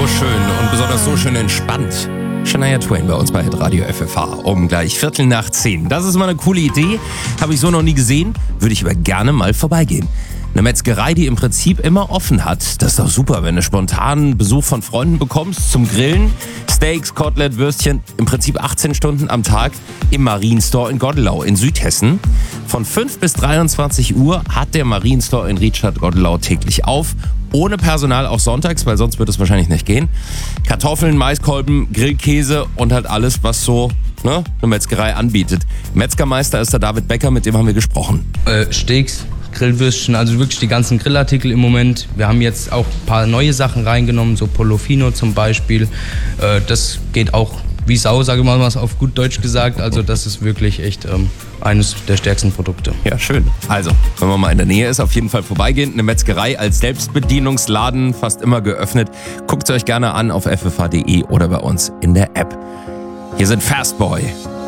schön und besonders so schön entspannt. Shania Twain bei uns bei Radio FFH um gleich 10:15. Das ist mal eine coole Idee. Habe ich so noch nie gesehen. Würde ich aber gerne mal vorbeigehen. Eine Metzgerei, die im Prinzip immer offen hat. Das ist doch super, wenn du spontan Besuch von Freunden bekommst zum Grillen. Steaks, Kotelett, Würstchen, im Prinzip 18 Stunden am Tag im Marienstore in Goddelau in Südhessen. Von 5 bis 23 Uhr hat der Marienstore in Riedstadt-Goddelau täglich auf. Ohne Personal auch sonntags, weil sonst wird es wahrscheinlich nicht gehen. Kartoffeln, Maiskolben, Grillkäse und halt alles, was so eine Metzgerei anbietet. Metzgermeister ist der David Becker, mit dem haben wir gesprochen. Steaks, Grillwürstchen, also wirklich die ganzen Grillartikel im Moment. Wir haben jetzt auch ein paar neue Sachen reingenommen, so Polofino zum Beispiel. Das geht auch wie Sau, sage ich mal was auf gut Deutsch gesagt. Also das ist wirklich echt eines der stärksten Produkte. Ja, schön. Also, wenn man mal in der Nähe ist, auf jeden Fall vorbeigehen. Eine Metzgerei als Selbstbedienungsladen, fast immer geöffnet. Guckt es euch gerne an auf ffh.de oder bei uns in der App. Hier sind Fastboy